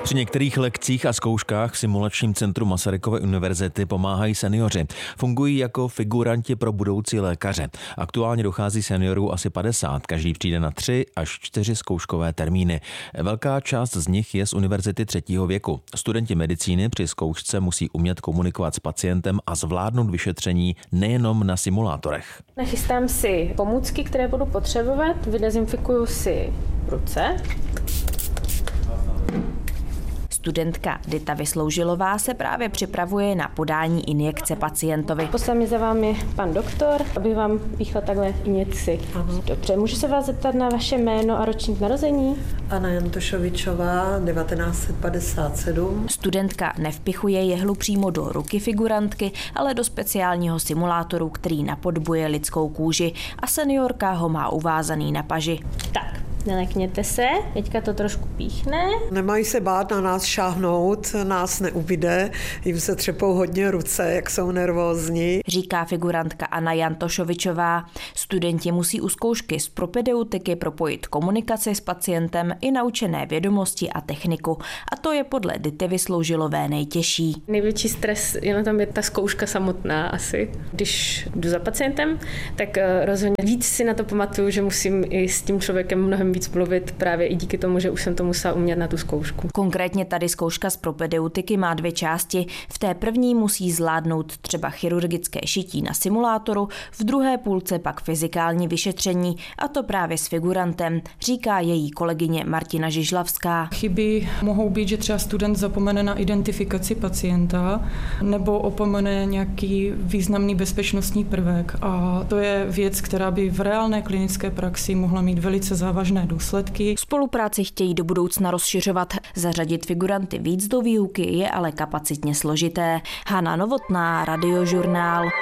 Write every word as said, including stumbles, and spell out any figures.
Při některých lekcích a zkouškách v simulačním centru Masarykovy univerzity pomáhají seniori. Fungují jako figuranti pro budoucí lékaře. Aktuálně dochází seniorů asi padesát, každý přijde na tři až čtyři zkouškové termíny. Velká část z nich je z univerzity třetího věku. Studenti medicíny při zkoušce musí umět komunikovat s pacientem a zvládnout vyšetření nejenom na simulátorech. Nachystám si pomůcky, které budu potřebovat, vydezinfikuju si ruce. Studentka Dita Vysloužilová se právě připravuje na podání injekce pacientovi. Poslal mi za vámi pan doktor, aby vám píchla takhle injekci. Ano. Dobře, můžu se vás zeptat na vaše jméno a ročník narození? Anna Jantošovičová, devatenáct set padesát sedm. Studentka nevpichuje jehlu přímo do ruky figurantky, ale do speciálního simulátoru, který napodobuje lidskou kůži, a seniorka ho má uvázaný na paži. Tak. Nelekněte se, teďka to trošku píchne. Nemají se bát na nás šáhnout, nás neubide, jim se třepou hodně ruce, jak jsou nervózní. Říká figurantka Anna Jantošovičová. Studenti musí u zkoušky z propedeutiky propojit komunikaci s pacientem i naučené vědomosti a techniku. A to je podle Dity Vysloužilové nejtěžší. Největší stres je na tom je ta zkouška samotná asi. Když jdu za pacientem, tak rozhodně víc si na to pamatuju, že musím i s tím člověkem mnohem víc mluvit právě i díky tomu, že už jsem to musela umět na tu zkoušku. Konkrétně tady zkouška z propedeutiky má dvě části. V té první musí zvládnout třeba chirurgické šití na simulátoru, v druhé půlce pak fyzikální vyšetření, a to právě s figurantem, říká její kolegyně Martina Žižlavská. Chyby mohou být, že třeba student zapomene na identifikaci pacienta nebo opomene nějaký významný bezpečnostní prvek, a to je věc, která by v reálné klinické praxi mohla mít velice závažné důsledky. Spolupráci chtějí do budoucna rozšiřovat. Zařadit figuranty víc do výuky je ale kapacitně složité. Hana Novotná, Radiožurnál.